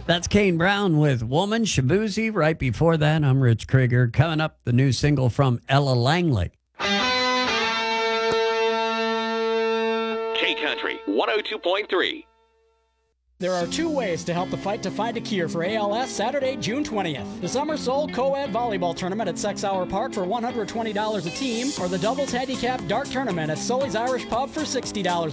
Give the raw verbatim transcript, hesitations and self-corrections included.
That's Kane Brown with Woman, Shabuzi. Right before that, I'm Rich Krieger. Coming up, the new single from Ella Langley. K-Country one oh two point three. There are two ways to help the fight to find a cure for A L S Saturday, June twentieth. The Summer Soul Co-Ed Volleyball Tournament at Sex Hour Park for one hundred twenty dollars a team, or the Doubles Handicap Dart Tournament at Sully's Irish Pub for sixty dollars